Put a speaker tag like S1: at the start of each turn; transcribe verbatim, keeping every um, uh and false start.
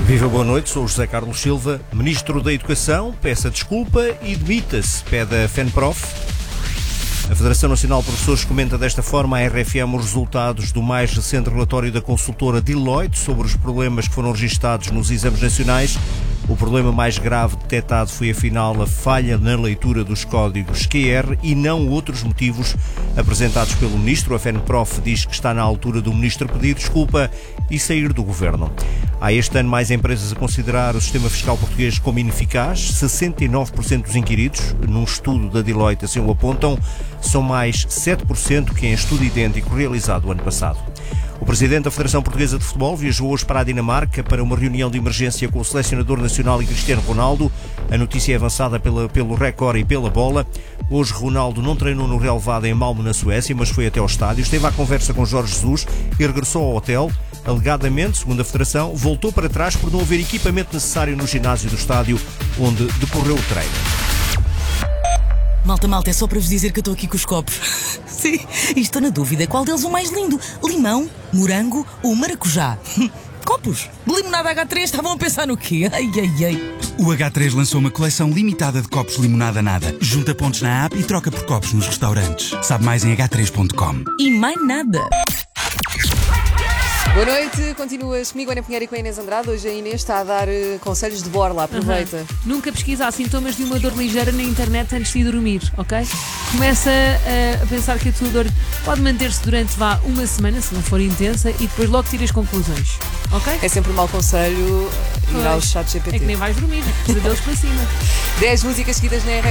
S1: Viva, boa noite, sou o José Carlos Silva, Ministro da Educação, peça desculpa e demita-se, pede a FENPROF. A Federação Nacional de Professores comenta desta forma à R F M os resultados do mais recente relatório da consultora Deloitte sobre os problemas que foram registados nos exames nacionais. O problema mais grave detectado foi, afinal, a falha na leitura dos códigos Q R e não outros motivos apresentados pelo Ministro. A FENPROF diz que está na altura do Ministro pedir desculpa e sair do Governo. Há este ano mais empresas a considerar o sistema fiscal português como ineficaz. sessenta e nove por cento dos inquiridos, num estudo da Deloitte, assim o apontam, são mais sete por cento que em estudo idêntico realizado o ano passado. O Presidente da Federação Portuguesa de Futebol viajou hoje para a Dinamarca para uma reunião de emergência com o selecionador nacional e Cristiano Ronaldo. A notícia é avançada pela, pelo Record e pela Bola. Hoje Ronaldo não treinou no relevado em Malmö, na Suécia, mas foi até ao estádio. Esteve à conversa com Jorge Jesus e regressou ao hotel. Alegadamente, segundo a Federação, voltou para trás por não haver equipamento necessário no ginásio do estádio onde decorreu o treino.
S2: Malta, malta, é só para vos dizer que eu estou aqui com os copos. Sim, e estou na dúvida qual deles o mais lindo. Limão, morango ou maracujá? Copos de limonada H três, estavam a pensar no quê? Ai, ai, ai.
S3: O H três lançou uma coleção limitada de copos limonada nada. Junta pontos na app e troca por copos nos restaurantes. Sabe mais em agá três ponto com.
S2: E mais nada.
S4: Boa noite, continuas comigo, Ana Pinheiro, e com a Inês Andrade. Hoje a Inês está a dar uh, conselhos de borla, aproveita.
S5: Uhum. Nunca pesquisar sintomas de uma dor ligeira na internet antes de ir dormir, ok? Começa uh, a pensar que a tua dor pode manter-se durante vá uma semana, se não for intensa, e depois logo tiras conclusões, ok?
S4: É sempre um mau conselho ir ao chat G P T.
S5: É que nem vais dormir, pesadelos para cima.
S4: dez músicas seguidas na R F M.